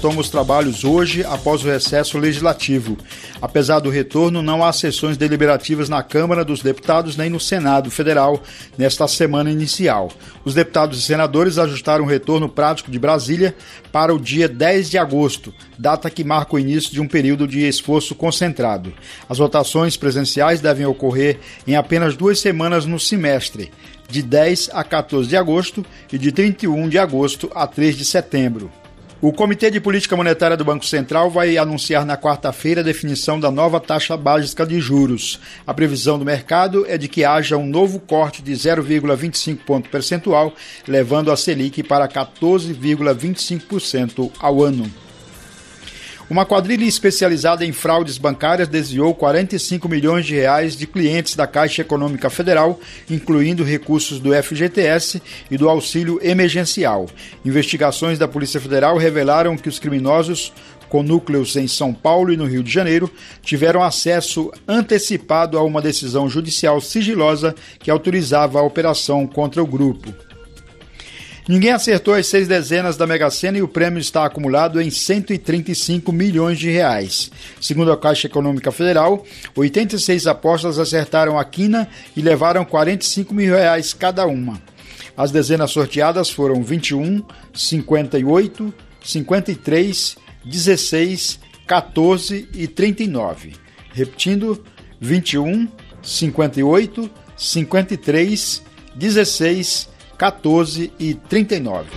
retoma os trabalhos hoje após o recesso legislativo. Apesar do retorno, não há sessões deliberativas na Câmara dos Deputados nem no Senado Federal nesta semana inicial. Os deputados e senadores ajustaram o retorno prático de Brasília para o dia 10 de agosto, data que marca o início de um período de esforço concentrado. As votações presenciais devem ocorrer em apenas 2 semanas no semestre, de 10 a 14 de agosto e de 31 de agosto a 3 de setembro. O Comitê de Política Monetária do Banco Central vai anunciar na quarta-feira a definição da nova taxa básica de juros. A previsão do mercado é de que haja um novo corte de 0,25 ponto percentual, levando a Selic para 14,25% ao ano. Uma quadrilha especializada em fraudes bancárias desviou 45 milhões de reais de clientes da Caixa Econômica Federal, incluindo recursos do FGTS e do auxílio emergencial. Investigações da Polícia Federal revelaram que os criminosos, com núcleos em São Paulo e no Rio de Janeiro, tiveram acesso antecipado a uma decisão judicial sigilosa que autorizava a operação contra o grupo. Ninguém acertou as 6 dezenas da Mega Sena e o prêmio está acumulado em 135 milhões de reais. Segundo a Caixa Econômica Federal, 86 apostas acertaram a quina e levaram 45 mil reais cada uma. As dezenas sorteadas foram 21, 58, 53, 16, 14 e 39. Repetindo, 21, 58, 53, 16, 14 e 39.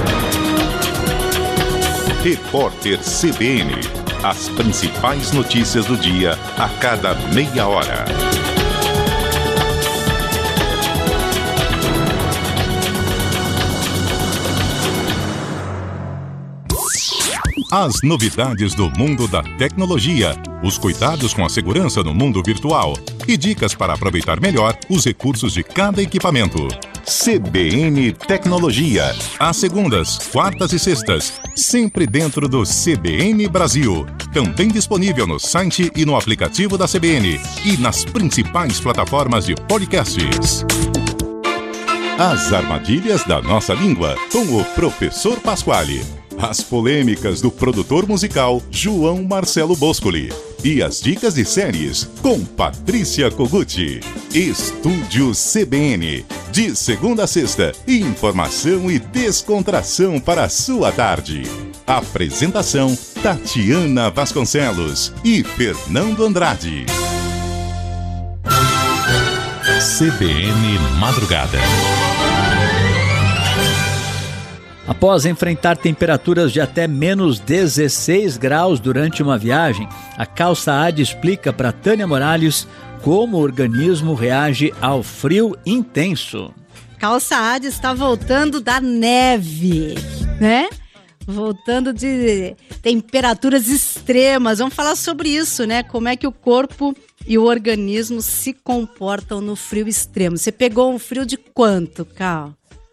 Repórter CBN. As principais notícias do dia a cada meia hora. As novidades do mundo da tecnologia, os cuidados com a segurança no mundo virtual e dicas para aproveitar melhor os recursos de cada equipamento. CBN Tecnologia, às segundas, quartas e sextas, sempre dentro do CBN Brasil. Também disponível no site e no aplicativo da CBN e nas principais plataformas de podcasts. As armadilhas da nossa língua, com o professor Pasquale. As polêmicas do produtor musical João Marcelo Boscoli. E as dicas de séries com Patrícia Koguchi. Estúdio CBN. De segunda a sexta, informação e descontração para a sua tarde. Apresentação Tatiana Vasconcelos e Fernando Andrade. CBN Madrugada. Após enfrentar temperaturas de até menos 16 graus durante uma viagem, a Calça Ad explica para Tânia Morales como o organismo reage ao frio intenso. Calça Ad está voltando da neve, né? Voltando de temperaturas extremas. Vamos falar sobre isso, né? Como é que o corpo e o organismo se comportam no frio extremo. Você pegou um frio de quanto, Cal?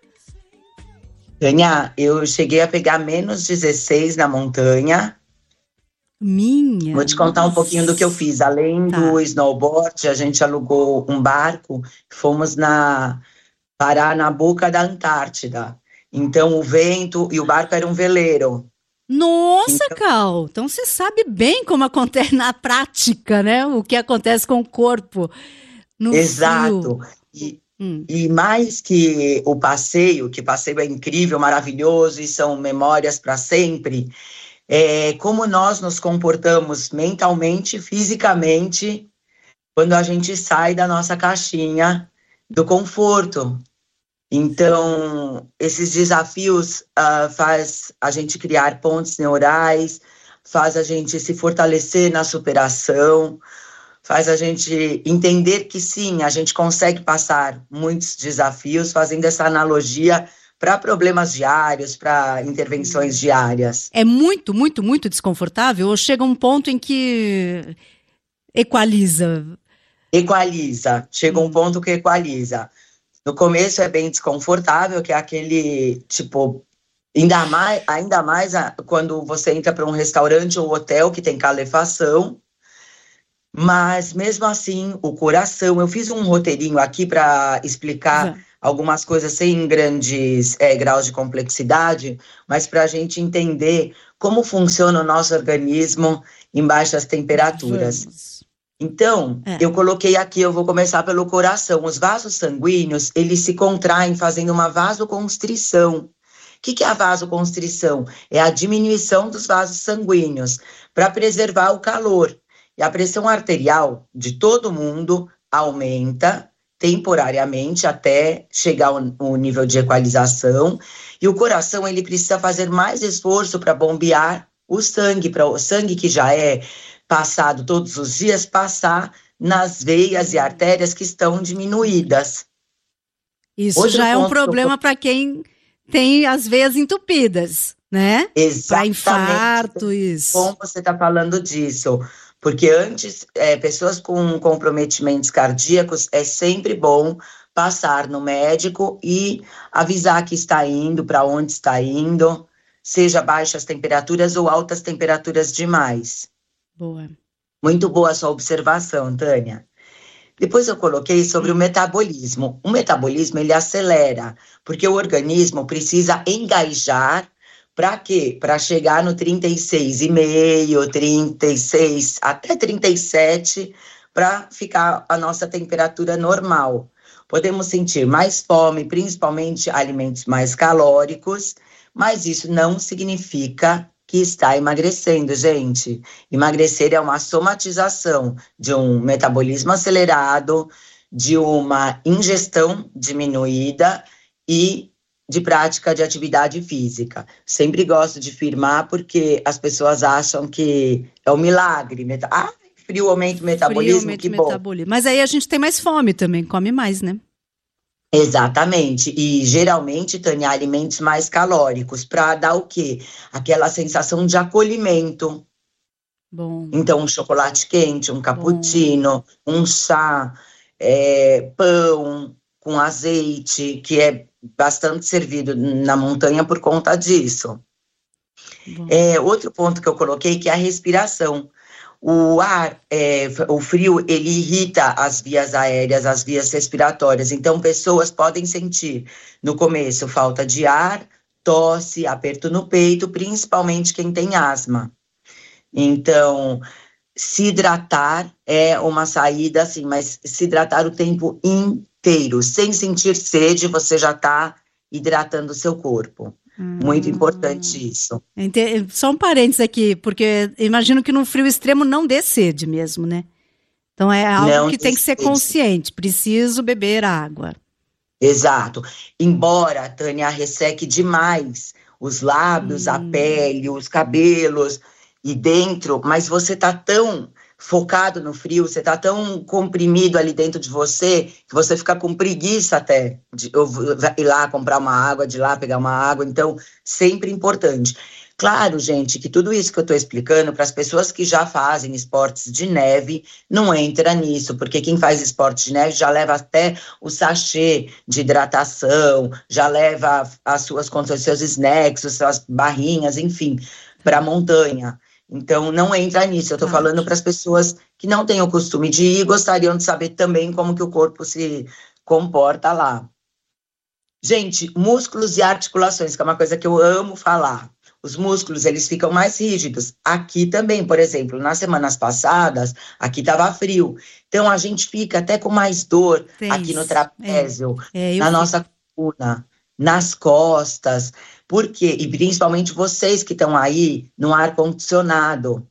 Tânia, eu cheguei a pegar menos 16 na montanha. Minha. Vou te contar um pouquinho do que eu fiz. Além do snowboard, a gente alugou um barco, fomos parar na boca da Antártida. Então o vento e o barco era um veleiro. Nossa, Cal, então você sabe bem como acontece na prática, né? O que acontece com o corpo no Exato. frio. E mais que o passeio, que passeio é incrível, maravilhoso e são memórias para sempre, como nós nos comportamos mentalmente, fisicamente, quando a gente sai da nossa caixinha do conforto. Então, esses desafios faz a gente criar pontes neurais, faz a gente se fortalecer na superação, faz a gente entender que sim, a gente consegue passar muitos desafios, fazendo essa analogia para problemas diários, para intervenções diárias. É muito, muito, muito desconfortável ou chega um ponto em que equaliza? Equaliza, chega um ponto que equaliza. No começo é bem desconfortável, que é aquele, tipo, ainda mais quando você entra para um restaurante ou hotel que tem calefação, mas mesmo assim, o coração, eu fiz um roteirinho aqui para explicar algumas coisas sem grandes graus de complexidade, mas para a gente entender como funciona o nosso organismo em baixas temperaturas. Vamos. Então, eu coloquei aqui, eu vou começar pelo coração. Os vasos sanguíneos, eles se contraem fazendo uma vasoconstrição. O que é a vasoconstrição? É a diminuição dos vasos sanguíneos para preservar o calor. E a pressão arterial de todo mundo aumenta temporariamente até chegar ao nível de equalização. E o coração, ele precisa fazer mais esforço para bombear o sangue, para o sangue que já é passado todos os dias, passar nas veias e artérias que estão diminuídas. Isso já é um problema para quem tem as veias entupidas, né? Exatamente. Para infarto, isso. Como você está falando disso? Porque antes, pessoas com comprometimentos cardíacos, é sempre bom passar no médico e avisar que está indo, para onde está indo, seja baixas temperaturas ou altas temperaturas demais. Boa. Muito boa a sua observação, Tânia. Depois eu coloquei sobre o metabolismo. O metabolismo, ele acelera, porque o organismo precisa engajar. Para quê? Para chegar no 36,5, 36, até 37, para ficar a nossa temperatura normal. Podemos sentir mais fome, principalmente alimentos mais calóricos, mas isso não significa que está emagrecendo, gente. Emagrecer é uma somatização de um metabolismo acelerado, de uma ingestão diminuída e de prática de atividade física. Sempre gosto de afirmar porque as pessoas acham que é um milagre. Frio aumenta o metabolismo, Frio, que bom. Mas aí a gente tem mais fome também, come mais, né? Exatamente, e geralmente, Tânia, alimentos mais calóricos, para dar o quê? Aquela sensação de acolhimento. Bom. Então, um chocolate quente, um cappuccino, um chá, pão com azeite, que é bastante servido na montanha por conta disso. Outro ponto que eu coloquei, que é a respiração. O ar, o frio, ele irrita as vias aéreas, as vias respiratórias. Então, pessoas podem sentir, no começo, falta de ar, tosse, aperto no peito, principalmente quem tem asma. Então, se hidratar é uma saída, assim, mas se hidratar o tempo inteiro. Sem sentir sede, você já está hidratando o seu corpo. Muito importante isso. Só um parênteses aqui, porque imagino que num frio extremo não dê sede mesmo, né? Então é algo não que tem que ser consciente, preciso beber água. Exato. Embora, Tânia, resseque demais os lábios, a pele, os cabelos e dentro, mas você tá tão focado no frio, você tá tão comprimido ali dentro de você, que você fica com preguiça até de ir lá comprar uma água, de ir lá pegar uma água. Então, sempre importante. Claro, gente, que tudo isso que eu estou explicando para as pessoas que já fazem esportes de neve, não entra nisso, porque quem faz esporte de neve já leva até o sachê de hidratação, já leva as seus snacks, as suas barrinhas, enfim, para a montanha. Então, não entra nisso. Eu estou falando para as pessoas que não têm o costume de ir e gostariam de saber também como que o corpo se comporta lá. Gente, músculos e articulações, que é uma coisa que eu amo falar. Os músculos, eles ficam mais rígidos. Aqui também, por exemplo, nas semanas passadas, aqui estava frio. Então, a gente fica até com mais dor aqui no trapézio, na nossa coluna, nas costas. Por quê? E principalmente vocês que estão aí no ar-condicionado.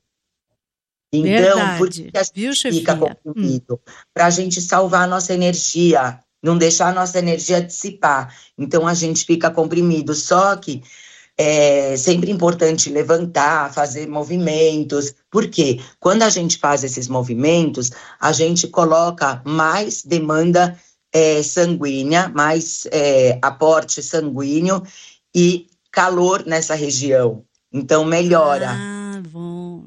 Então, por que a gente fica comprimido? Para a gente salvar a nossa energia, não deixar a nossa energia dissipar. Então, a gente fica comprimido. Só que é sempre importante levantar, fazer movimentos. Por quê? Quando a gente faz esses movimentos, a gente coloca mais demanda sanguínea, mais aporte sanguíneo e calor nessa região. Então, melhora. Bom.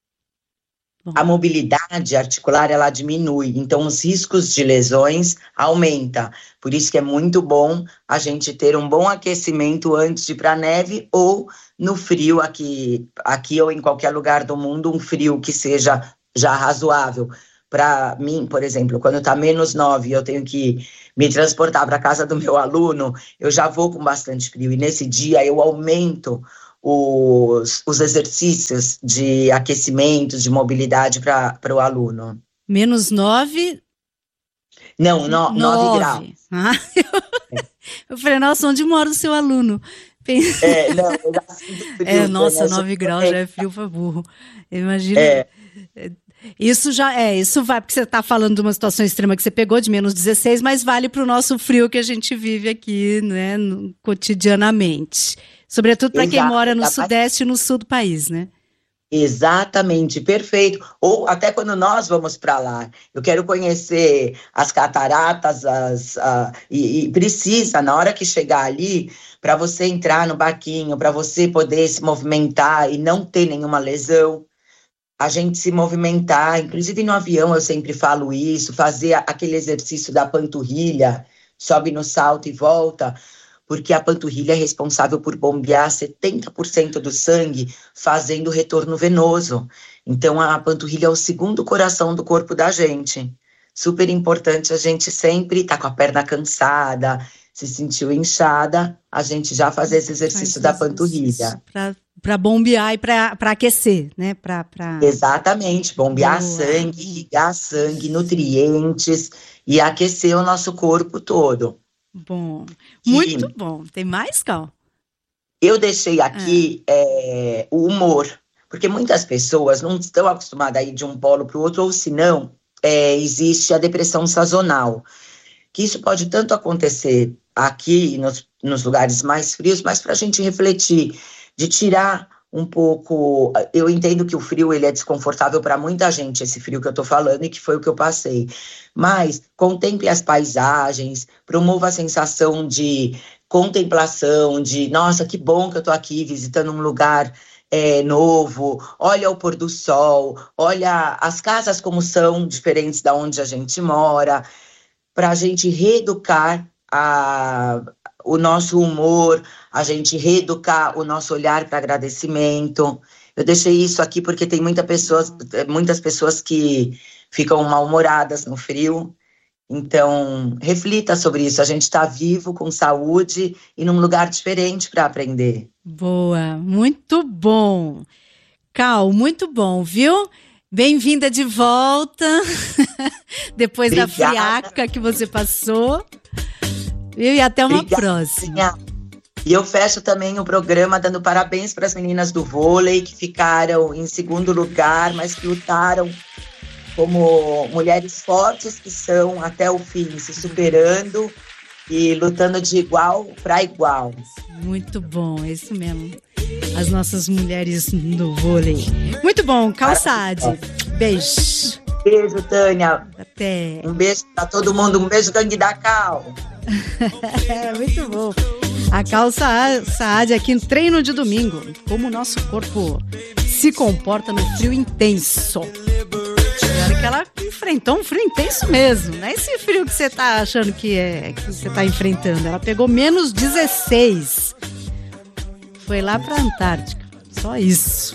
A mobilidade articular, ela diminui. Então, os riscos de lesões aumentam. Por isso que é muito bom a gente ter um bom aquecimento antes de ir para a neve ou no frio aqui ou em qualquer lugar do mundo, um frio que seja já razoável. Para mim, por exemplo, quando está -9 e eu tenho que me transportar para a casa do meu aluno, eu já vou com bastante frio. E nesse dia eu aumento os exercícios de aquecimento, de mobilidade para o aluno. Menos 9? Não, 9 graus. Ah, eu falei, nossa, onde mora o seu aluno? Não, eu já sinto frio. Nossa, 9 graus já é frio pra burro. Imagina. Isso vai, porque você está falando de uma situação extrema que você pegou, de menos 16, mas vale para o nosso frio que a gente vive aqui, né, cotidianamente. Sobretudo para quem mora no sudeste e no sul do país, né? Exatamente, perfeito. Ou até quando nós vamos para lá, eu quero conhecer as cataratas, e precisa, na hora que chegar ali, para você entrar no barquinho, para você poder se movimentar e não ter nenhuma lesão, a gente se movimentar, inclusive no avião eu sempre falo isso, fazer aquele exercício da panturrilha, sobe no salto e volta, porque a panturrilha é responsável por bombear 70% do sangue, fazendo retorno venoso. Então, a panturrilha é o segundo coração do corpo da gente. Super importante a gente sempre estar com a perna cansada, se sentiu inchada, a gente já fazer esse exercício da panturrilha. Para bombear e para aquecer, né? Exatamente, bombear sangue, irrigar sangue, nutrientes e aquecer o nosso corpo todo. Bom, muito bom. Tem mais, Cal? Eu deixei aqui o humor, porque muitas pessoas não estão acostumadas a ir de um polo para o outro, ou se não, existe a depressão sazonal, que isso pode tanto acontecer aqui nos lugares mais frios, mas para a gente refletir, de tirar um pouco. Eu entendo que o frio ele é desconfortável para muita gente, esse frio que eu estou falando, e que foi o que eu passei. Mas contemple as paisagens, promova a sensação de contemplação, de nossa, que bom que eu estou aqui visitando um lugar novo, olha o pôr do sol, olha as casas como são diferentes da onde a gente mora, para a gente reeducar o nosso humor, a gente reeducar o nosso olhar para agradecimento. Eu deixei isso aqui porque tem muitas pessoas que ficam mal-humoradas no frio. Então, reflita sobre isso. A gente está vivo, com saúde e num lugar diferente para aprender. Boa, muito bom. Cal, muito bom, viu? Bem-vinda de volta, depois da friaca que você passou. E até uma próxima. E eu fecho também o programa dando parabéns para as meninas do vôlei que ficaram em segundo lugar, mas que lutaram como mulheres fortes que são até o fim, se superando e lutando de igual para igual. Muito bom, é isso mesmo. As nossas mulheres do vôlei. Muito bom, Cal Saad. Beijo. Beijo, Tânia. Até. Um beijo para todo mundo, um beijo, gangue da Cal. Muito bom. A Cal Saad aqui no Treino de Domingo. Como o nosso corpo se comporta no frio intenso. Olha que ela enfrentou um frio intenso mesmo. Não é esse frio que você tá achando que você tá enfrentando. Ela pegou menos 16. Foi lá pra Antártica. Só isso.